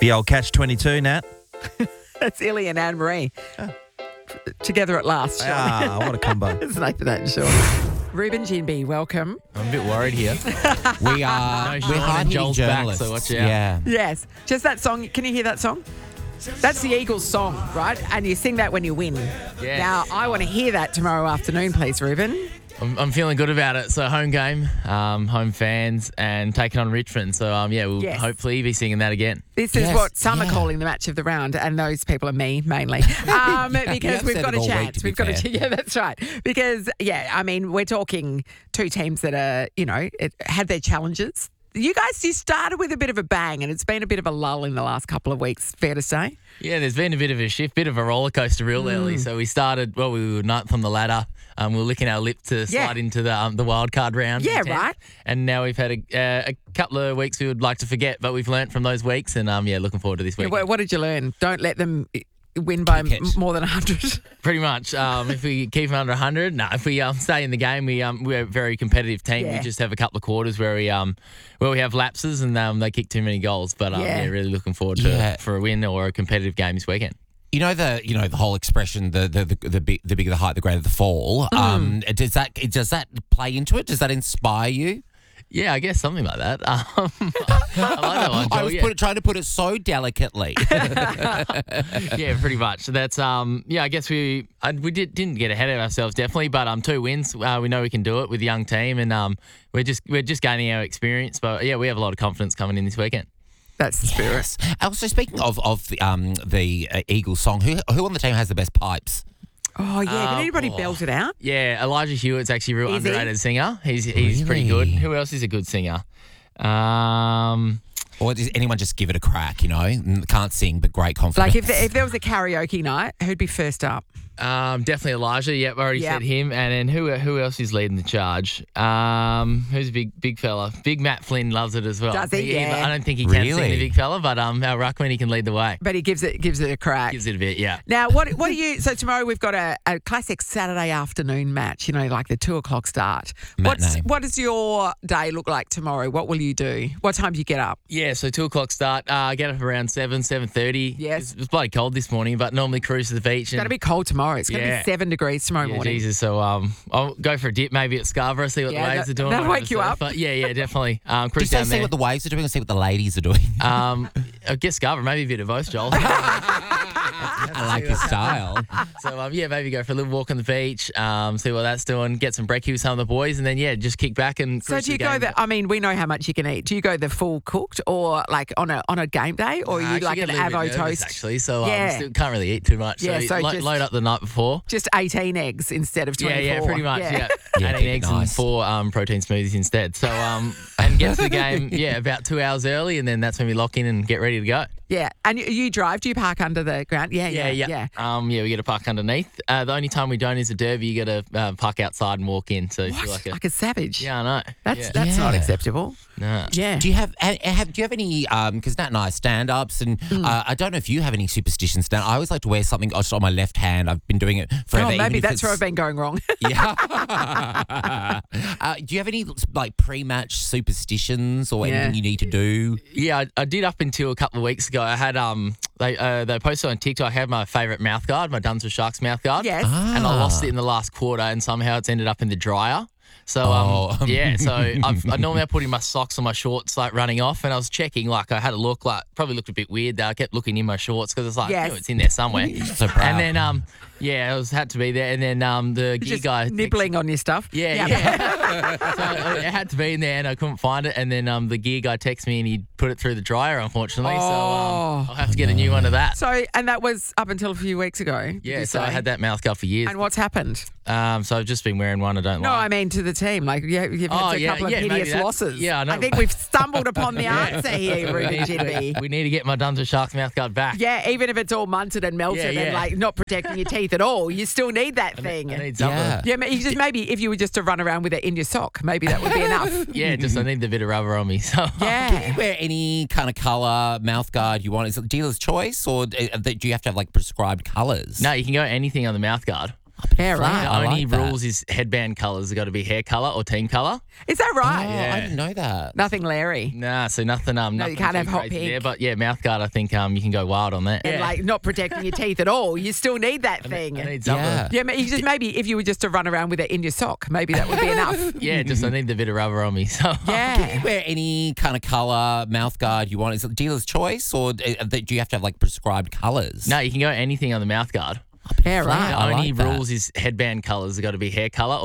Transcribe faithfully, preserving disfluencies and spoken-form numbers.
The old catch twenty-two, Nat. That's Illy and Anne Marie. Oh. Together at last. Sean. Ah, what a combo. It's Nathan and Sean. Ruben Ginbey, welcome. I'm a bit worried here. We are No, we're Sean hard and hitting Joel's back, journalists. so watch out. Yeah. Yes. Just that song. Can you hear that song? That's the Eagles song, right? And you sing that when you win. Yeah. Now, I want to hear that tomorrow afternoon, please, Ruben. I'm, I'm feeling good about it. So home game, um, home fans, and taking on Richmond. So um, yeah, we'll Yes. hopefully be singing that again. This is Yes, what some yeah. are calling the match of the round, and those people are me mainly. Um, You because have we've said got it a all week, chance. to be We've got a fair. yeah, that's right. Because yeah, I mean, we're talking two teams that are, you know, it had their challenges. You guys, you started with a bit of a bang, and it's been a bit of a lull in the last couple of weeks. Fair to say. Yeah, there's been a bit of a shift, bit of a roller coaster real Mm. early. So we started, well, we were ninth on the ladder. Um, we were licking our lip to Yeah. slide into the um, the wild card round. Yeah, in tenth. right. And now we've had a, uh, a couple of weeks we would like to forget, but we've learnt from those weeks, and um, yeah, looking forward to this week. What, what did you learn? Don't let them win by Kick it. m- more than one hundred. Pretty much. Um, if we keep them under one hundred, no. If we um, stay in the game, we um, we're a very competitive team. Yeah. We just have a couple of quarters where we um, where we have lapses and um, they kick too many goals. But um, Yeah. yeah. really looking forward to Yeah. for a win or a competitive game this weekend. You know the you know the whole expression the the the, the, big, the bigger the height, the greater the fall. Mm. Um, does that does that play into it? Does that inspire you? Yeah, I guess something like that. Um, I like that one, I Joel, was yeah. put, trying to put it so delicately. Yeah, pretty much. That's um, yeah. I guess we I, we did didn't get ahead of ourselves definitely, but um, two wins. Uh, we know we can do it with a young team, and um, we're just we're just gaining our experience. But yeah, we have a lot of confidence coming in this weekend. That's the spirit. Yes. Also, speaking of of the, um the uh, Eagles song, who who on the team has the best pipes? Oh yeah, can Um, anybody oh. belt it out? Yeah, Elijah Hewitt's actually a real Is he? underrated singer. He's he's pretty good. Really? Who else is a good singer? Um, Or does anyone just give it a crack? You know, Mm, can't sing but great confidence. Like if if there was a karaoke night, who'd be first up? um, definitely Elijah. Yep, I already Yep. said him. And then who who else is leading the charge? Um, who's a big big fella? Big Matt Flynn loves it as well. Does he? Yeah. I don't think he can sing Really? the big fella, but um, our ruckman he can lead the way. But he gives it gives it a crack. Gives it a bit, yeah. Now, what what do you? So tomorrow we've got a, a classic Saturday afternoon match. You know, like the two o'clock start. What's Matinee. what does your day look like tomorrow? What will you do? What time do you get up? Yeah, so two o'clock start. Uh, I get up around seven, seven thirty. Yes. It was bloody cold this morning, but normally cruise to the beach. It's going to be cold tomorrow. It's going to Yeah. be seven degrees tomorrow Yeah, morning. Jesus. So um, I'll go for a dip maybe at Scarborough, see what Yeah, the waves that- are doing. that'll I'll wake have you a surf. up. But yeah, yeah, definitely. Um, Did cruise you say down see there. what the waves are doing and see what the ladies are doing? um, I guess Scarborough, maybe a bit of both, Joel. I like your style. So um, yeah, maybe go for a little walk on the beach, um, see what that's doing, get some brekkie with some of the boys, and then yeah, just kick back and. So cruise do you the go game. the? I mean, we know how much you can eat. Do you go the full cooked or like on a on a game day, or I are you actually like get an a little avo bit nervous, toast? actually. So um, Yeah. still can't really eat too much. Yeah, so, so lo- just- load up the night before. Just eighteen eggs instead of Yeah, twenty-four. yeah, pretty much. Yeah, Yeah, eighteen keep it eggs nice. and four um, protein smoothies instead. So um, and get to the game. Yeah, about two hours early, and then that's when we lock in and get ready to go. Yeah, and you, you drive? Do you park under the ground? Yeah, yeah, Yeah, yeah. yeah. Um, yeah, we get to park underneath. Uh, the only time we don't is a derby. You got to uh, park outside and walk in. So you What? feel like a Like a savage? yeah, I know. That's yeah. that's not Yeah. acceptable. No. Yeah. Do you have, ha- have do you have any? Because Nat and I are stand-ups, and Mm. uh, I don't know if you have any superstitions. Now, I always like to wear something just on my left hand. I've been doing it forever. Oh, even maybe if that's where I've it's- been going wrong. Yeah. uh, do you have any like pre-match superstitions or Yeah. anything you need to do? Yeah, I, I did up until a couple of weeks ago. I had um they uh, they posted on TikTok. I had my favourite mouth guard, my Dunsford Sharks mouth guard. Yes. And I Ah. lost it in the last quarter, and somehow it's ended up in the dryer. So um, Oh. yeah, so I've, I normally I put in my socks and my shorts like running off, and I was checking like I had a look like probably looked a bit weird though. I kept looking in my shorts because it's like Yes. you know, it's in there somewhere. So proud. And then um yeah, it was had to be there, and then um the gear Just guy nibbling on your stuff. Yeah, yeah. So uh, it had to be in there, and I couldn't find it. And then um, the gear guy texted me, and he put it through the dryer, unfortunately. So Oh. um, I'll have to get a new one of that. So, and that was up until a few weeks ago. did Yeah, you so I say? had that mouth guard for years. And what's happened? Um, so I've just been wearing one I don't No, I like. mean to the team. Like, yeah, you've had Oh, a yeah, couple yeah, of maybe hideous that's- losses. yeah, I know. I think we've stumbled upon the answer here, Ruben we, need Ginbey. to, we need to get my Dunsford Sharks mouth guard back. Yeah, even if it's all munted and melted Yeah, and yeah. like not protecting your teeth at all, you still need that I thing. need, I need something. Yeah. Yeah, ma- you just maybe if you were just to run around with it in your sock, maybe that would be enough. Yeah, just I need the bit of rubber on me. So Yeah. Wear any kind of colour mouth guard you want? Is it dealer's choice, or uh, do you have to have like prescribed colours? no, you can go anything on the mouth guard. Yeah, right. The I only like that. rules is headband colours have got to be hair colour or team colour. Is that Oh, right? Yeah. I didn't know that. Nothing Larry. Nah, so nothing. Um, No, you nothing can't too have hot crazy pink. there, but yeah, mouthguard. I think um, you can go wild on that. And like not protecting your teeth at all. You still need that I thing. need, I need something. Yeah. Yeah, ma- you just maybe if you were just to run around with it in your sock, maybe that would be enough. Yeah, just I need the bit of rubber on me. So Can you Yeah. wear any kind of colour mouth guard you want? Is it dealer's choice, or uh, do you have to have like prescribed colours? no, you can go anything on the mouthguard. Yeah, The right. I only like that. rules is headband colours have got to be hair colour